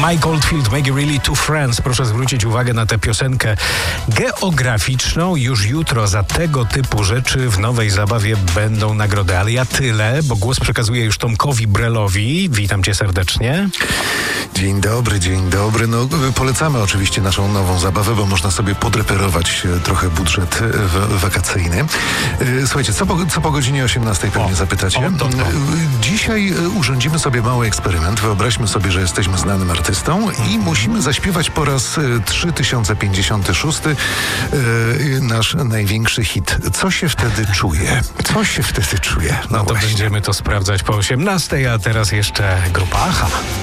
Mike Oldfield, Make It Really Two Friends. Proszę zwrócić uwagę na tę piosenkę geograficzną. Już jutro za tego typu rzeczy w nowej zabawie będą nagrody. Ale ja tyle, bo głos przekazuję już Tomkowi Brelowi. Witam cię serdecznie. Dzień dobry. No, polecamy oczywiście naszą nową zabawę, bo można sobie podreperować trochę budżet wakacyjny. Słuchajcie, co po godzinie 18 pewnie zapytacie. Dzisiaj urządzimy sobie mały eksperyment. Wyobraźmy sobie, że jesteśmy znanym artystą i musimy zaśpiewać po raz 3056 nasz największy hit. Co się wtedy czuje? No to będziemy to sprawdzać po 18, a teraz jeszcze grupa AHA.